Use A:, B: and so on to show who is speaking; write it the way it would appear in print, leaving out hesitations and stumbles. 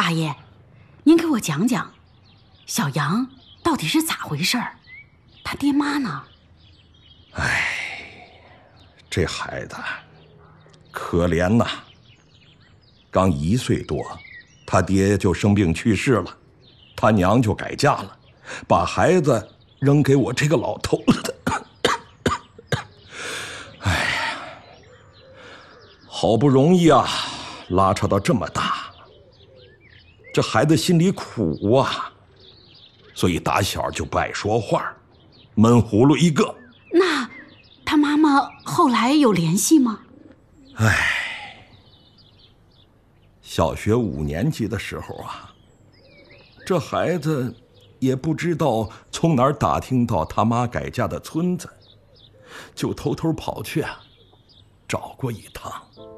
A: 大爷，您给我讲讲，小杨到底是咋回事儿？他爹妈呢？
B: 哎，这孩子可怜呐，刚1岁多，他爹就生病去世了，他娘就改嫁了，把孩子扔给我这个老头子。哎呀，好不容易啊，拉扯到这么大，这孩子心里苦啊，所以打小就不爱说话，闷葫芦一个。
A: 那他妈妈后来有联系吗？
B: 哎，小学5年级的时候啊，这孩子也不知道从哪儿打听到他妈改嫁的村子，就偷偷跑去找过一趟。